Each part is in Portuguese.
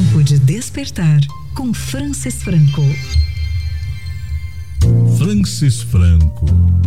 Tempo de despertar com Francis Franco. Francis Franco.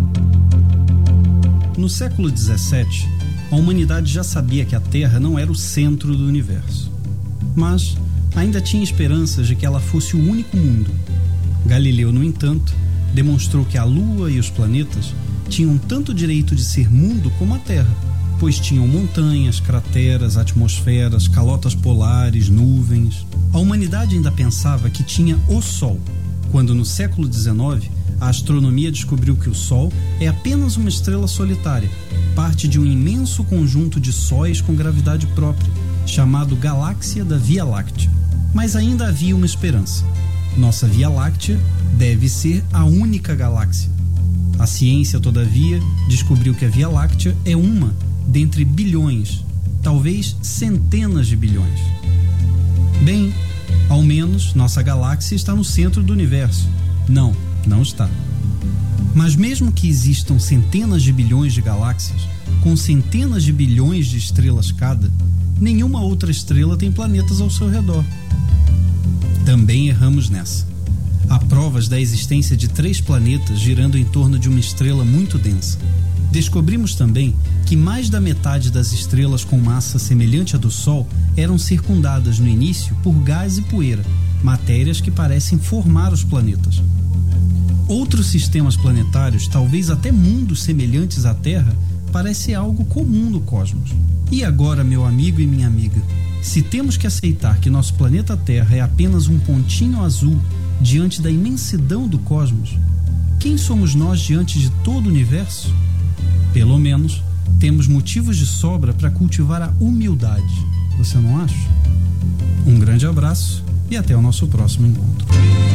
No século XVII, a humanidade já sabia que a Terra não era o centro do universo. Mas ainda tinha esperanças de que ela fosse o único mundo. Galileu, no entanto, demonstrou que a Lua e os planetas tinham tanto direito de ser mundo como a Terra, pois tinham montanhas, crateras, atmosferas, calotas polares, nuvens. A humanidade ainda pensava que tinha o Sol, quando no século XIX a astronomia descobriu que o Sol é apenas uma estrela solitária, parte de um imenso conjunto de sóis com gravidade própria, chamado Galáxia da Via Láctea. Mas ainda havia uma esperança. Nossa Via Láctea deve ser a única galáxia. A ciência, todavia, descobriu que a Via Láctea é uma dentre bilhões, talvez centenas de bilhões. Bem, ao menos nossa galáxia está no centro do universo. Não está. Mas mesmo que existam centenas de bilhões de galáxias, com centenas de bilhões de estrelas cada, nenhuma outra estrela tem planetas ao seu redor. Também erramos nessa. Há provas da existência de 3 planetas girando em torno de uma estrela muito densa. Descobrimos também que mais da metade das estrelas com massa semelhante à do Sol eram circundadas no início por gás e poeira, matérias que parecem formar os planetas. Outros sistemas planetários, talvez até mundos semelhantes à Terra, parece algo comum no cosmos. E agora, meu amigo e minha amiga, se temos que aceitar que nosso planeta Terra é apenas um pontinho azul diante da imensidão do cosmos, quem somos nós diante de todo o universo? Pelo menos, temos motivos de sobra para cultivar a humildade. Você não acha? Um grande abraço e até o nosso próximo encontro.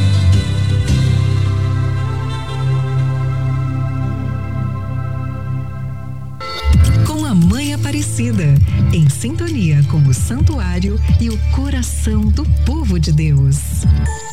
Com a Mãe Aparecida, em sintonia com o santuário e o coração do povo de Deus.